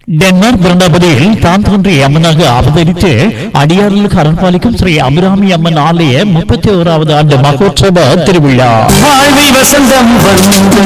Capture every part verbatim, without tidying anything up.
Denmark பிருந்தாபதியில் தான் தோன்றிய அம்மனாக அவதரித்து அடியார்களுக்கு அரண்பாலிக்கும் ஸ்ரீ அபிராமி அம்மன் ஆலய முப்பத்தி ஓராவது ஆண்டு மகோற்சவ திருவிழா வாழ்வில் வசந்தம் வந்து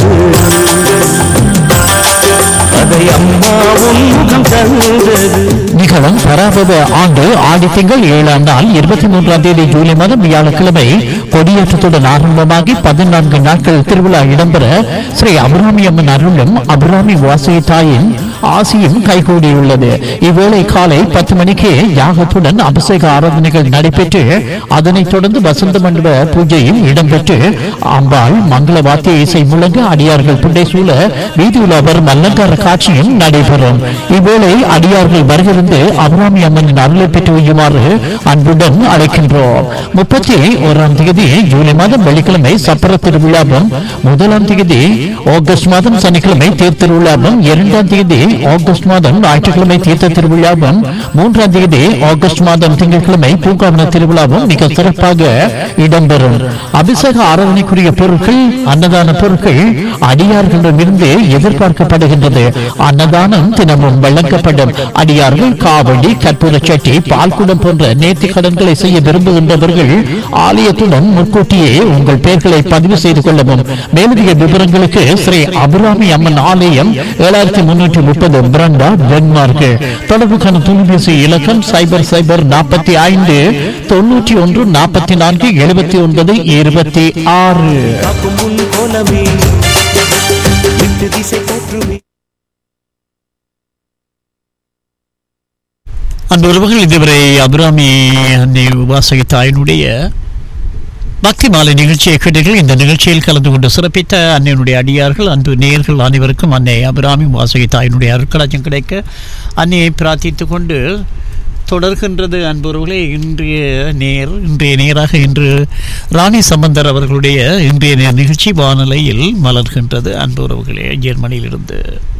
அதை அம்மாவும் முகம் தந்தது. நிகழும் பராபவ ஆண்டு ஆடி திங்கள் ஏழாம் நாள் இருபத்தி மூன்றாம் தேதி ஜூலை மாதம் வியாழக்கிழமை கொடியேற்றத்துடன் ஆரம்பமாகி பதினான்கு நாட்கள் திருவிழா இடம்பெற ஸ்ரீ அபிராமி அம்மன் அருளும் அபிராமி வாசகி தாயின் ஆசியும் கைகூடியுள்ளது. இவ்வேளை காலை பத்து மணிக்கு யாகத்துடன் அபிஷேக ஆராதனைகள் நடைபெற்று அதனைத் தொடர்ந்து வசந்த மண்டப பூஜையும் இடம்பெற்று அம்பாள் மங்கள வாத்திய இசை முழங்க அடியார்கள் புண்டை சூழ வீதியுலா வரும் அலங்கார காட்சியும் நடைபெறும். இவ்வேளை அடியார்கள் வருகிருந்து அபிராமி அம்மனின் அருளை பெற்று வையுமாறு அன்புடன் அழைக்கின்றோம். முப்பத்தி ஓராம் தேதி ஜூலை மாதம் வெள்ளிக்கிழமை சப்பர திருவிழாவும், முதலாம் தேதி ஆகஸ்ட் மாதம் சனிக்கிழமை தேர் திருவிழாவும், இரண்டாம் தேதி ஆகஸ்ட் மாதம் ஞாயிற்றுக்கிழமை தீர்த்த திருவிழாவும், மூன்றாம் தேதி ஆகஸ்ட் மாதம் திங்கட்கிழமை பூங்காவன திருவிழாவும் மிக சிறப்பாக இடம்பெறும். அபிஷேக ஆராதனைக்குரிய பொருட்கள், அன்னதான பொருட்கள் அடியார்களிடமிருந்து எதிர்பார்க்கப்படுகின்றது. அன்னதானம் தினமும் வழங்கப்படும். அடியார்கள் காவடி, கற்பூர சட்டி, பால்குடம் போன்ற நேர்த்தி கடன்களை செய்ய விரும்புகின்றவர்கள் ஆலயத்துடன் முன்கூட்டியே உங்கள் பெயர்களை பதிவு செய்து கொள்ளவும். மேலதிக விவரங்களுக்கு ஸ்ரீ அபிராமி அம்மன் ஆலயம், ஏழாயிரத்தி முன்னூற்றி முப்பது பிரண்டா, டென்மார்க். தொடர்புக்கான தொலைபேசி இலக்கம் சைபர் சைபர் நாற்பத்தி ஐந்து தொன்னூற்றி ஒன்று நாற்பத்தி நான்கு எழுபத்தி ஒன்பது இருபத்தி ஆறு. அந்த உறவுகள் இதுவரை அபிராமி அன்னை வாசகி தாயினுடைய பக்தி மாலை நிகழ்ச்சியை கேட்டீர்கள். இந்த நிகழ்ச்சியில் கலந்து கொண்டு சிறப்பித்த அன்னையினுடைய அடியார்கள், அன்பு நேயர்கள் அனைவருக்கும் அன்னை அபிராமி வாசகி தாயினுடைய அருட்கடாட்சியம் கிடைக்க அன்னையை பிரார்த்தித்து கொண்டு தொடர்கின்றது. அன்புறவுகளே, இன்றைய நேர் இன்றைய நேராக இன்று ராணி சம்பந்தர் அவர்களுடைய இன்றைய நிகழ்ச்சி வானொலியில் மலர்கின்றது. அன்புறவுகளே, ஜெர்மனியிலிருந்து